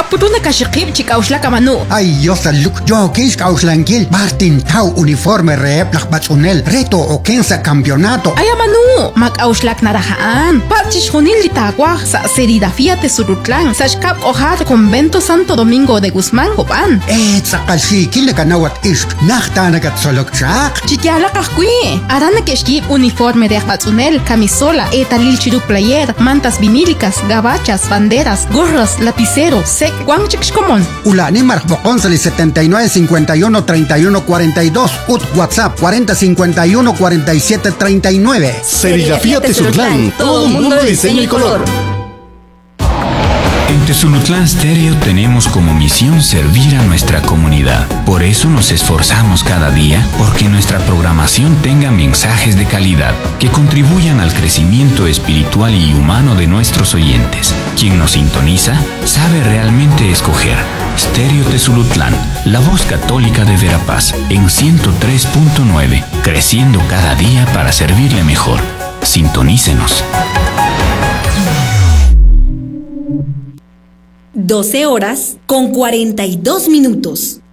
apuruna kashikib chikauslaka manu. Ay, Dios saluk, yo kis kauslankil, Martin Tau uniforme reeplak batzunel, reto o kensa campeonato. Ay manu, makauslak narahaan. Pachish junil litagua sa Serigrafía Tesulutlan, sashkap ojar convento Santo Domingo de Guzmán, Copan. Sakalsi, kile kanawat isk, nachtanagat solokchak. Chiquiala kahkui, arana keshkib uniforme de batzunel, camisola, etalil chiru player, mantas vinílicas, gabachas, banderas, gorras, lapicero, sec, guanchikshkomon. Ulani marcboconsali 79 51 31 42, ut WhatsApp 40 51 47 39. Serigrafía Tezutlán, todo mundo de diseño y color. En Tezulutlán Stereo tenemos como misión servir a nuestra comunidad. Por eso nos esforzamos cada día porque nuestra programación tenga mensajes de calidad que contribuyan al crecimiento espiritual y humano de nuestros oyentes. Quien nos sintoniza sabe realmente escoger. Stereo Tezulutlán, la voz católica de Verapaz, en 103.9, creciendo cada día para servirle mejor. Sintonícenos. 12 horas con 42 minutos.